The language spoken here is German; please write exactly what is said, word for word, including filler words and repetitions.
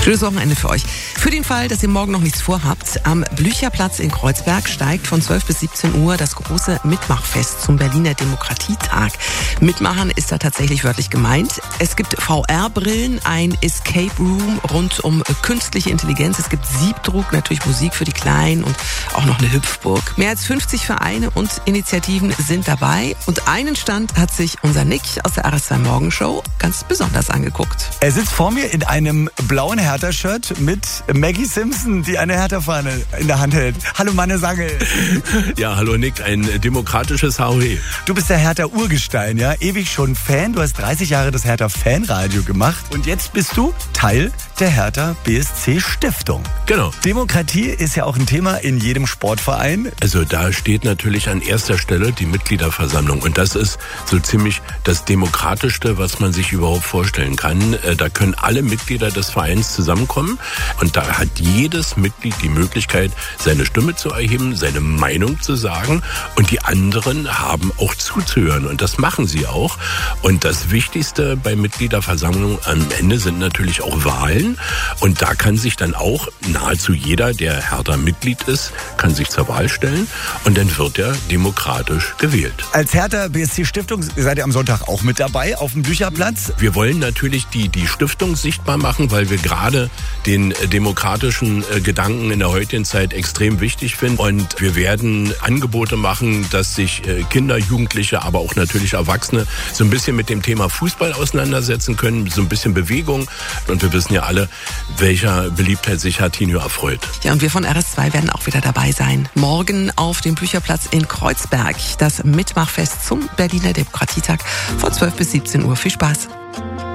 Schönes Wochenende für euch. Für den Fall, dass ihr morgen noch nichts vorhabt, am Blücherplatz in Kreuzberg steigt von zwölf bis siebzehn Uhr das große Mitmachfest zum Berliner Demokratietag. Mitmachen ist da tatsächlich wörtlich gemeint. Es gibt V R-Brillen, ein Escape Room rund um künstliche Intelligenz. Es gibt Siebdruck, natürlich Musik für die Kleinen und auch noch eine Hüpfburg. Mehr als fünfzig Vereine und Initiativen sind dabei. Und einen Stand hat sich unser Nick aus der R S zwei Morgenshow ganz besonders angeguckt. Er sitzt vor mir in einem blauen Hertha-Shirt mit Maggie Simpson, die eine Hertha-Fahne in der Hand hält. Hallo Manne Sange. Ja, hallo Nick, ein demokratisches H O E. Du bist der Hertha-Urgestein, ja? Ewig schon Fan. Du hast dreißig Jahre das Hertha-Fanradio gemacht. Und jetzt bist du Teil der Hertha B S C-Stiftung. Genau. Demokratie ist ja auch ein Thema in jedem Sportverein. Also da steht natürlich an erster Stelle die Mitgliederversammlung. Und das ist so ziemlich das Demokratischste, was man sich überhaupt vorstellen kann. Da können alle Mitglieder des Vereins zusammenkommen. Und da hat jedes Mitglied die Möglichkeit, seine Stimme zu erheben, seine Meinung zu sagen. Und die anderen haben auch zuzuhören. Und das machen sie auch. Und das Wichtigste bei Mitgliederversammlungen am Ende sind natürlich auch Wahlen. Und da kann sich dann auch nahezu jeder, der Hertha-Mitglied ist, kann sich zur Wahl stellen. Und dann wird er demokratisch gewählt. Als Hertha B S C-Stiftung seid ihr am Sonntag auch mit dabei auf dem Blücherplatz. Wir wollen natürlich die, die Stiftung sichtbar machen, weil wir gerade den demokratischen Gedanken in der heutigen Zeit extrem wichtig finden. Und wir werden Angebote machen, dass sich Kinder, Jugendliche, aber auch natürlich Erwachsene so ein bisschen mit dem Thema Fußball auseinandersetzen können, so ein bisschen Bewegung. Und wir wissen ja alle, welcher Beliebtheit sich Hertinho erfreut. Ja, und wir von R S zwei werden auch wieder dabei sein. Morgen auf dem Blücherplatz in Kreuzberg. Das Mitmachfest zum Berliner Demokratietag von zwölf bis siebzehn Uhr. Viel Spaß.